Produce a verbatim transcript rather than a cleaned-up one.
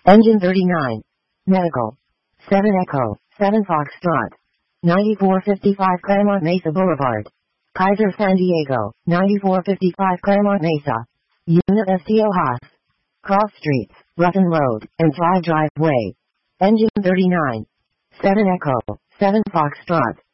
Engine thirty-nine. Medical. seven Echo, seven Foxtrot. ninety-four fifty-five Claremont Mesa Boulevard. Kaiser San Diego, ninety-four fifty-five Claremont Mesa. Unit S T O Haas. Cross Streets, Ruffin Road, and Fly Drive Way. Engine thirty-nine. seven Echo, seven Foxtrot.